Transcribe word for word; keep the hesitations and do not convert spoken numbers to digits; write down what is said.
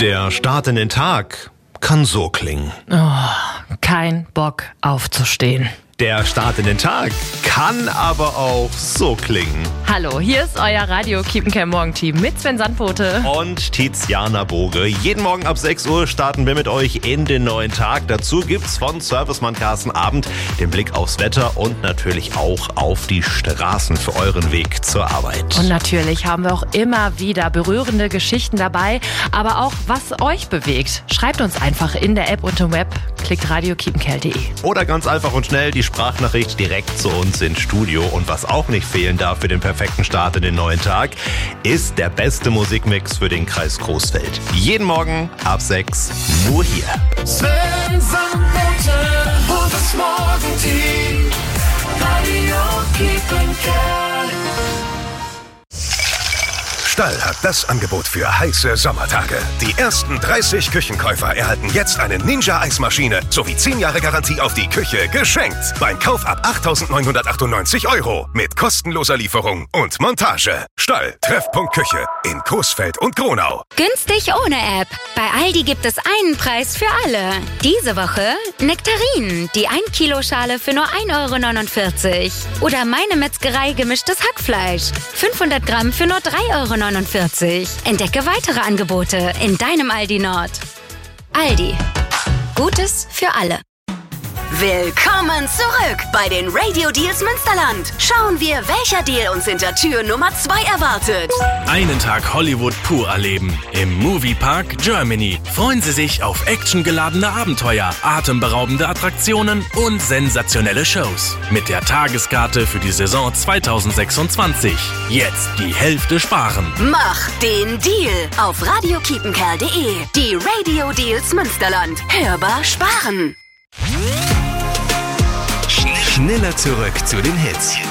Der Start in den Tag kann so klingen. Oh, kein Bock aufzustehen. Der Start in den Tag kann aber auch so klingen. Hallo, hier ist euer Radio Kiepenkerl Morgenteam mit Sven Sandpfote und Tiziana Boge. Jeden Morgen ab sechs Uhr starten wir mit euch in den neuen Tag. Dazu gibt's von Servicemann Carsten Abend den Blick aufs Wetter und natürlich auch auf die Straßen für euren Weg zur Arbeit. Und natürlich haben wir auch immer wieder berührende Geschichten dabei, aber auch was euch bewegt. Schreibt uns einfach in der App und im Web, klickt radio kiepenkerl punkt de. Oder ganz einfach und schnell die Sprachnachricht direkt zu uns ins Studio. Und was auch nicht fehlen darf für den perfekten Start in den neuen Tag, ist der beste Musikmix für den Kreis Coesfeld. Jeden Morgen ab sechs, nur hier. Sven Sandpfote und das Morgenteam, Radio Kiepenkerl. Stall hat das Angebot für heiße Sommertage. Die ersten dreißig Küchenkäufer erhalten jetzt eine Ninja-Eismaschine sowie zehn Jahre Garantie auf die Küche geschenkt. Beim Kauf ab achttausendneunhundertachtundneunzig Euro mit kostenloser Lieferung und Montage. Stall, Treffpunkt Küche in Coesfeld und Gronau. Günstig ohne App. Bei Aldi gibt es einen Preis für alle. Diese Woche Nektarinen, die ein Kilo Schale für nur ein Euro neunundvierzig. Oder Meine Metzgerei gemischtes Hackfleisch. fünfhundert Gramm für nur drei Euro neunundvierzig. Entdecke weitere Angebote in deinem Aldi Nord. Aldi. Gutes für alle. Willkommen zurück bei den Radio Deals Münsterland. Schauen wir, welcher Deal uns hinter Tür Nummer zwei erwartet. Einen Tag Hollywood pur erleben. Im Moviepark Germany. Freuen Sie sich auf actiongeladene Abenteuer, atemberaubende Attraktionen und sensationelle Shows. Mit der Tageskarte für die Saison zwanzig sechsundzwanzig. Jetzt die Hälfte sparen. Mach den Deal auf radio kiepenkerl punkt de. Die Radio Deals Münsterland. Hörbar sparen. Schneller zurück zu den Hits.